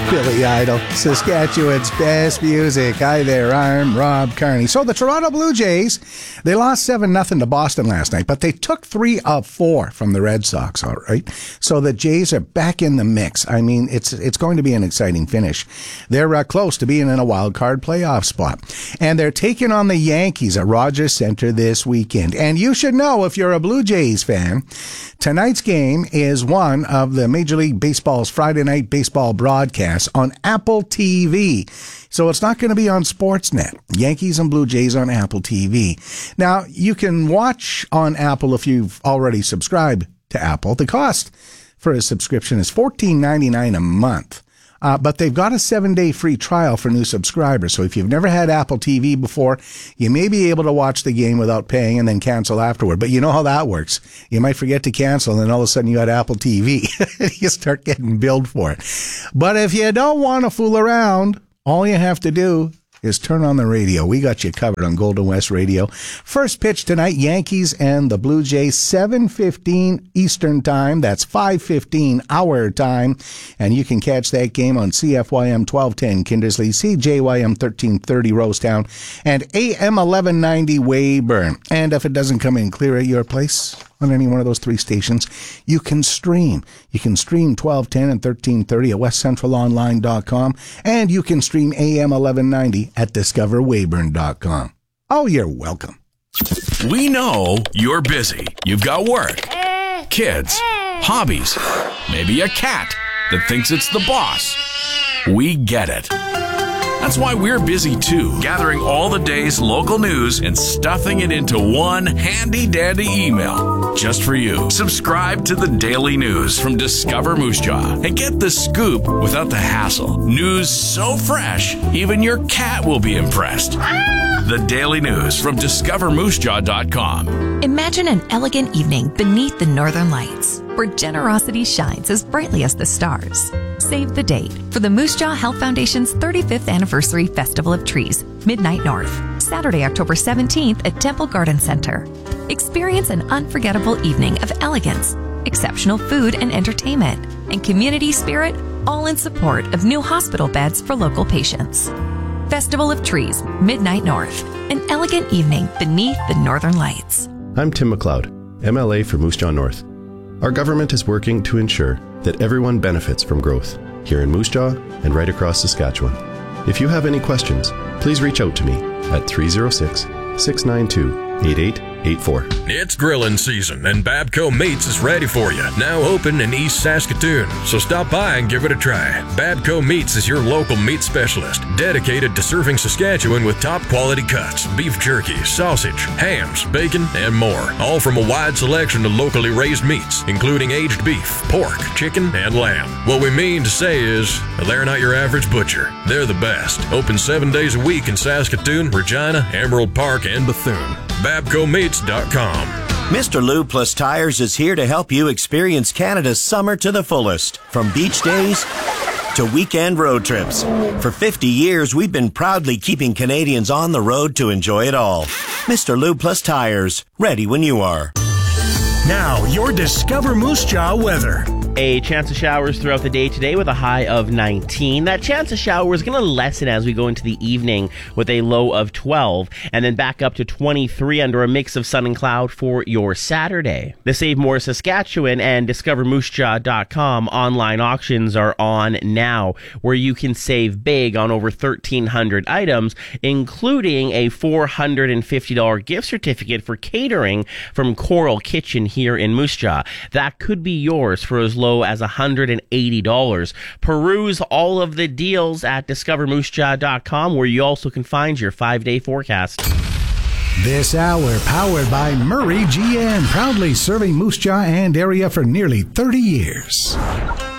Billy Idol, Saskatchewan's best music. Hi there, I'm Rob Carney. So the Toronto Blue Jays, they lost 7-0 to Boston last night, but they took 3 of 4 from the Red Sox, all right? So the Jays are back in the mix. I mean, it's going to be an exciting finish. They're close to being in a wild card playoff spot. And they're taking on the Yankees at Rogers Center this weekend. And you should know, if you're a Blue Jays fan, tonight's game is one of the Major League Baseball's Friday Night Baseball broadcasts on Apple TV. So it's not going to be on Sportsnet. Yankees and Blue Jays on Apple TV. Now, you can watch on Apple if you've already subscribed to Apple. The cost for a subscription is $14.99 a month. But they've got a 7-day free trial for new subscribers. So if you've never had Apple TV before, you may be able to watch the game without paying and then cancel afterward. But you know how that works. You might forget to cancel, and then all of a sudden you got Apple TV. You start getting billed for it. But if you don't want to fool around, all you have to do is turn on the radio. We got you covered on Golden West Radio. First pitch tonight, Yankees and the Blue Jays, 7:15 Eastern Time. That's 5:15 our time. And you can catch that game on CFYM 1210 Kindersley, CJYM 1330 Rosetown, and AM 1190 Weyburn. And if it doesn't come in clear at your place on any one of those 3 stations, you can stream. You can stream 1210 and 1330 at westcentralonline.com, and you can stream AM 1190 at discoverweyburn.com. Oh, you're welcome. We know you're busy. You've got work, kids, hobbies, maybe a cat that thinks it's the boss. We get it. That's why we're busy too, gathering all the day's local news and stuffing it into one handy-dandy email just for you. Subscribe to the Daily News from Discover Moose Jaw and get the scoop without the hassle. News so fresh, even your cat will be impressed. The Daily News from discovermoosejaw.com. Imagine an elegant evening beneath the northern lights, where generosity shines as brightly as the stars. Save the date for the Moose Jaw Health Foundation's 35th Anniversary Festival of Trees, Midnight North, Saturday, October 17th at Temple Garden Center. Experience an unforgettable evening of elegance, exceptional food and entertainment, and community spirit, all in support of new hospital beds for local patients. Festival of Trees, Midnight North, an elegant evening beneath the northern lights. I'm Tim McLeod, MLA for Moose Jaw North. Our government is working to ensure that everyone benefits from growth here in Moose Jaw and right across Saskatchewan. If you have any questions, please reach out to me at 306-692-8884. It's grilling season, and Babco Meats is ready for you. Now open in East Saskatoon, so stop by and give it a try. Babco Meats is your local meat specialist, dedicated to serving Saskatchewan with top-quality cuts, beef jerky, sausage, hams, bacon, and more. All from a wide selection of locally raised meats, including aged beef, pork, chicken, and lamb. What we mean to say is, they're not your average butcher. They're the best. Open 7 days a week in Saskatoon, Regina, Emerald Park, and Bethune. BabcoMeats.com. Mr. Lube Plus Tires is here to help you experience Canada's summer to the fullest. From beach days to weekend road trips. For 50 years, we've been proudly keeping Canadians on the road to enjoy it all. Mr. Lube Plus Tires, ready when you are. Now, your Discover Moose Jaw weather. A chance of showers throughout the day today with a high of 19. That chance of showers is going to lessen as we go into the evening with a low of 12, and then back up to 23 under a mix of sun and cloud for your Saturday. The Save More Saskatchewan and DiscoverMooseJaw.com online auctions are on now, where you can save big on over 1,300 items, including a $450 gift certificate for catering from Coral Kitchen here in Moose Jaw. That could be yours for as low as $180. Peruse all of the deals at discovermoosejaw.com, where you also can find your 5-day forecast. This hour powered by Murray GM, proudly serving Moose Jaw and area for nearly 30 years.